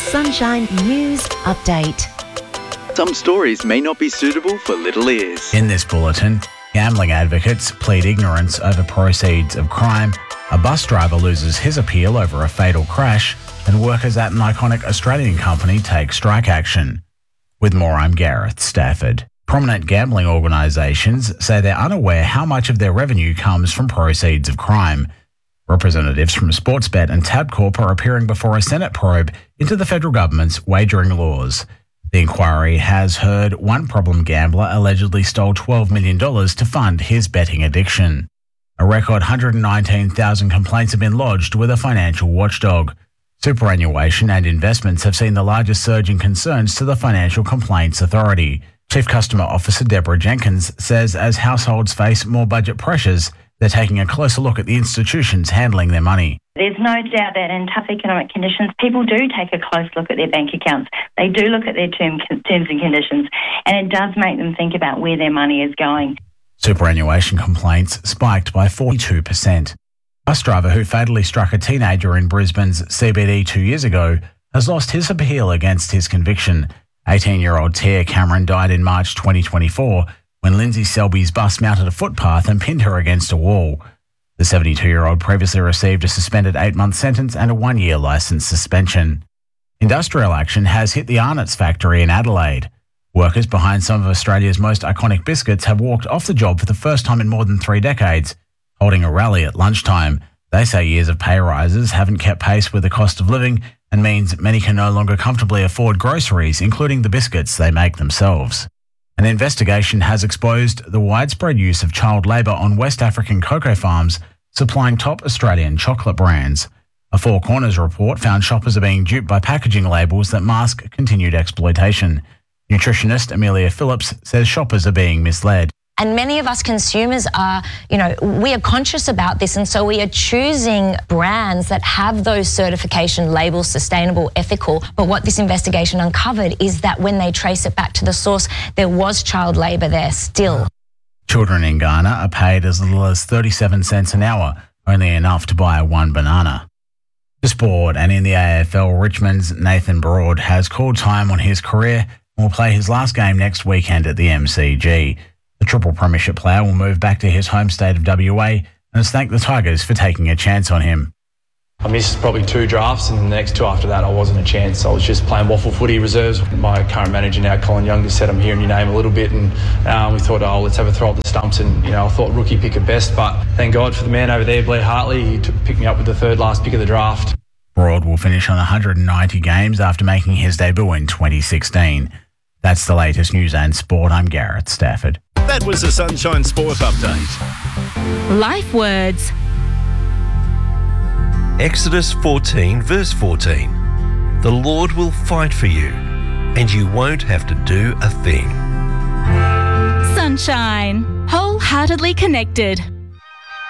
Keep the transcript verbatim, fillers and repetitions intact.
Sunshine News Update. Some stories may not be suitable for little ears. In this bulletin, gambling advocates plead ignorance over proceeds of crime, a bus driver loses his appeal over a fatal crash, and workers at an iconic Australian company take strike action. With more, I'm Gareth Stafford. Prominent gambling organisations say they're unaware how much of their revenue comes from proceeds of crime. Representatives from Sportsbet and Tabcorp are appearing before a Senate probe into the federal government's wagering laws. The inquiry has heard one problem gambler allegedly stole twelve million dollars to fund his betting addiction. A record one hundred nineteen thousand complaints have been lodged with a financial watchdog. Superannuation and investments have seen the largest surge in concerns to the Financial Complaints Authority. Chief Customer Officer Deborah Jenkins says as households face more budget pressures, they're taking a closer look at the institutions handling their money. There's no doubt that in tough economic conditions, people do take a close look at their bank accounts. They do look at their term, terms and conditions, and it does make them think about where their money is going. Superannuation complaints spiked by forty-two percent. A bus driver who fatally struck a teenager in Brisbane's C B D two years ago has lost his appeal against his conviction. eighteen-year-old Tia Cameron died in March twenty twenty-four when Lindsay Selby's bus mounted a footpath and pinned her against a wall. The seventy-two-year-old previously received a suspended eight-month sentence and a one-year licence suspension. Industrial action has hit the Arnott's factory in Adelaide. Workers behind some of Australia's most iconic biscuits have walked off the job for the first time in more than three decades, holding a rally at lunchtime. They say years of pay rises haven't kept pace with the cost of living and means many can no longer comfortably afford groceries, including the biscuits they make themselves. An investigation has exposed the widespread use of child labour on West African cocoa farms supplying top Australian chocolate brands. A Four Corners report found shoppers are being duped by packaging labels that mask continued exploitation. Nutritionist Amelia Phillips says shoppers are being misled. And many of us consumers are, you know, we are conscious about this, and so we are choosing brands that have those certification labels, sustainable, ethical. But what this investigation uncovered is that when they trace it back to the source, there was child labour there still. Children in Ghana are paid as little as thirty-seven cents an hour, only enough to buy one banana. To sport, and in the A F L, Richmond's Nathan Broad has called time on his career and will play his last game next weekend at the M C G. The triple premiership player will move back to his home state of W A and has thanked the Tigers for taking a chance on him. I missed probably two drafts, and the next two after that I wasn't a chance. I was just playing waffle footy reserves. My current manager now, Colin Young, just said I'm hearing your name a little bit, and um, we thought, oh, let's have a throw at the stumps, and you know, I thought rookie pick at best, but thank God for the man over there, Blair Hartley. He took, picked me up with the third last pick of the draft. Broad will finish on one hundred ninety games after making his debut in twenty sixteen. That's the latest news and sport. I'm Gareth Stafford. That was a Sunshine Sport Update. Life words. Exodus fourteen, verse fourteen. The Lord will fight for you, and you won't have to do a thing. Sunshine. Wholeheartedly connected.